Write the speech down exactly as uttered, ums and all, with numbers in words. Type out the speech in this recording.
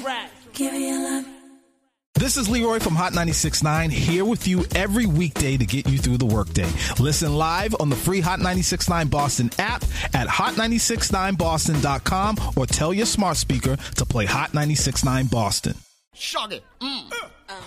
Give me your love. This is Leroy from Hot ninety-six point nine, here with you every weekday to get you through the workday. Listen live on the free Hot ninety-six point nine Boston app at hot nine six nine boston dot com or tell your smart speaker to play Hot ninety-six point nine Boston. Shug it. Mm. Uh.